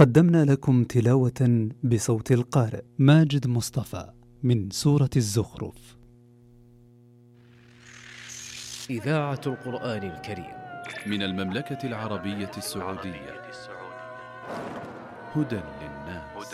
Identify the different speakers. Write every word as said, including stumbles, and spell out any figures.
Speaker 1: قدمنا لكم تلاوة بصوت القارئ ماجد مصطفى من سورة الزخرف.
Speaker 2: إذاعة القرآن الكريم
Speaker 3: من المملكة العربية السعودية. هدى للناس.